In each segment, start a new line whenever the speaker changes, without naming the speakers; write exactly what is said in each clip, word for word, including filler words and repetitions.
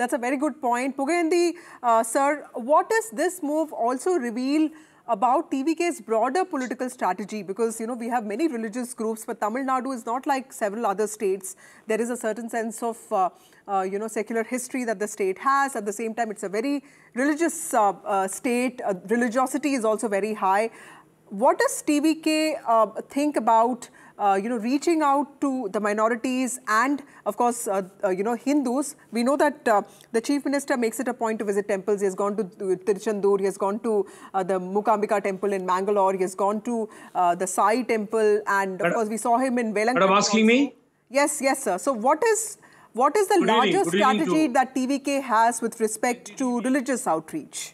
That's a very good point. Puganendi, uh, sir, what does this move also reveal about T V K's broader political strategy? Because, you know, we have many religious groups, but Tamil Nadu is not like several other states. There is a certain sense of, uh, uh, you know, secular history that the state has. At the same time, it's a very religious uh, uh, state. Uh, religiosity is also very high. What does T V K uh, think about, uh, you know, reaching out to the minorities and, of course, uh, uh, you know, Hindus? We know that uh, the Chief Minister makes it a point to visit temples. He has gone to Tiruchendur, he has gone to uh, the Mukambika temple in Mangalore, he has gone to uh, the Sai temple, and, of but, course, we saw him in Velankanni.
But I'm asking also. me?
Yes, yes, sir. So what is, what is the good larger evening, strategy that T V K has with respect to religious outreach?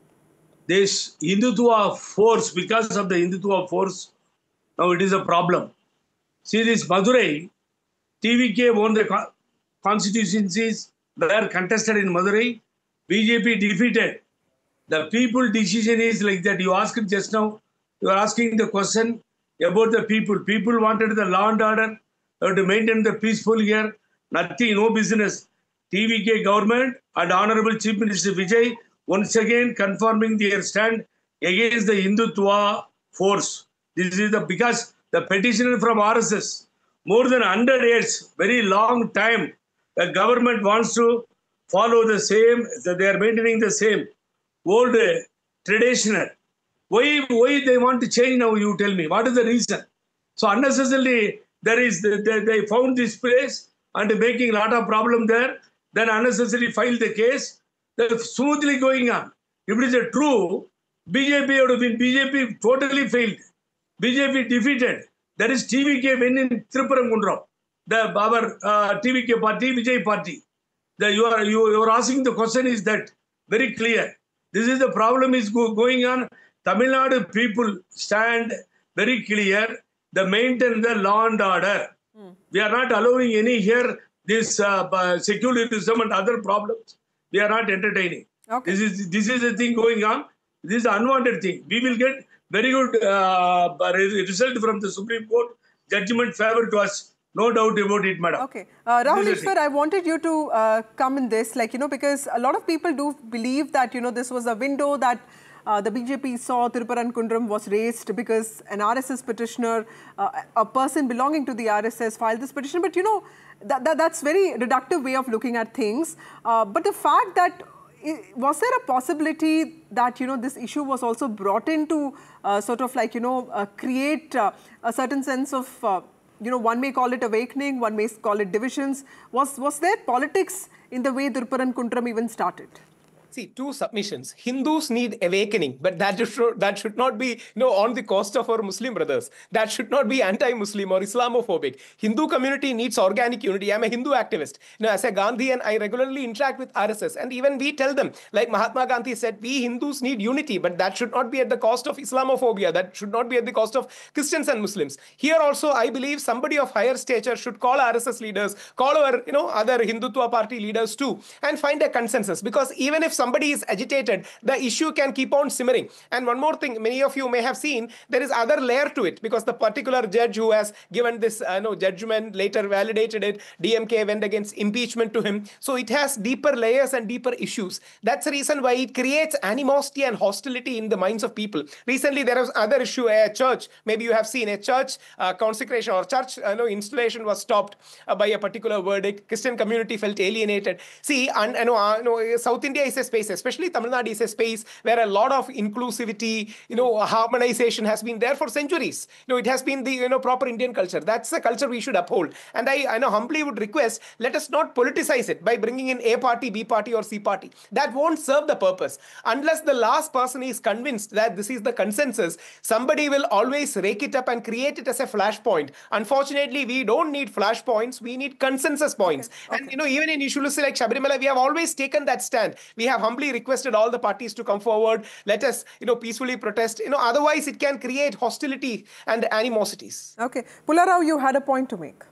This Hindutva force, because of the Hindutva force, now it is a problem. See this Madurai, T V K won the constituencies that are contested in Madurai, B J P defeated. The people decision is like that. You asked just now, you are asking the question about the people. People wanted the law and order, to maintain the peaceful here, nothing, no business. T V K government and Honorable Chief Minister Vijay once again confirming their stand against the Hindutva force. This is the because the petitioner from R S S, more than one hundred years, very long time, the government wants to follow the same, they are maintaining the same old uh, traditional. Why, why they want to change now, you tell me? What is the reason? So unnecessarily, there is they, they found this place and making a lot of problem there, then unnecessarily file the case. They're smoothly going on. If it is a true, B J P would have been, B J P totally failed. B J P defeated. There is T V K win in Tripurankundram. The our uh, T V K party, Vijay party. The, you, are, you, you are asking the question is that very clear. This is the problem is go, going on. Tamil Nadu people stand very clear. The maintain the law and order. Hmm. We are not allowing any here this uh, secularism and other problems. We are not entertaining. Okay. This is this is the thing going on. This is an unwanted thing. We will get very good uh, result from the Supreme Court. Judgment favor to us. No doubt about it, madam.
Okay. Uh, Rahul Ishwar, I wanted you to uh, come in this, like, you know, because a lot of people do believe that, you know, this was a window that uh, the B J P saw. Thirupparankundram was raised because an R S S petitioner, uh, a person belonging to the R S S filed this petition. But, you know, that, that that's very reductive way of looking at things. Uh, but the fact that, was there a possibility that, you know, this issue was also brought in to uh, sort of like, you know, uh, create uh, a certain sense of, uh, you know, one may call it awakening, one may call it divisions. Was, was there politics in the way Thirupparankundram even started?
See, two submissions. Hindus need awakening, but that should, that should not be, you know, on the cost of our Muslim brothers. That should not be anti-Muslim or Islamophobic. Hindu community needs organic unity. I'm a Hindu activist. You know, as a Gandhian, I regularly interact with R S S. And even we tell them, like Mahatma Gandhi said, we Hindus need unity, but that should not be at the cost of Islamophobia. That should not be at the cost of Christians and Muslims. Here also, I believe somebody of higher stature should call R S S leaders, call our, you know, other Hindutva party leaders too, and find a consensus. Because even if somebody is agitated, the issue can keep on simmering. And one more thing, many of you may have seen, there is other layer to it, because the particular judge who has given this uh, no, judgment later validated it, D M K went against impeachment to him. So it has deeper layers and deeper issues. That's the reason why it creates animosity and hostility in the minds of people. Recently, there was other issue, a church, maybe you have seen a church uh, consecration or church uh, no, installation was stopped uh, by a particular verdict. Christian community felt alienated. See, and, and, uh, no, South India is a space, especially Tamil Nadu is a space where a lot of inclusivity, you know, harmonization has been there for centuries. You know, it has been the, you know, proper Indian culture. That's the culture we should uphold. And I, I know humbly would request, let us not politicize it by bringing in A party, B party or C party. That won't serve the purpose. Unless the last person is convinced that this is the consensus, somebody will always rake it up and create it as a flashpoint. Unfortunately, we don't need flashpoints. We need consensus points. Okay. Okay. And, you know, even in issues like Sabarimala, we have always taken that stand. We have humbly requested all the parties to come forward. Let us, you know, peacefully protest. You know, otherwise it can create hostility and animosities.
Okay. Pulla Rao, you had a point to make.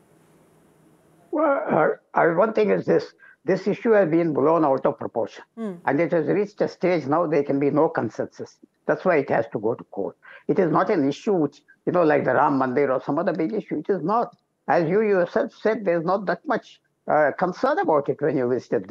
Well, uh, one thing is this. This issue has been blown out of proportion. Mm. And it has reached a stage now there can be no consensus. That's why it has to go to court. It is not an issue which, you know, like the Ram Mandir or some other big issue. It is not. As you yourself said, there is not that much uh, concern about it when you visited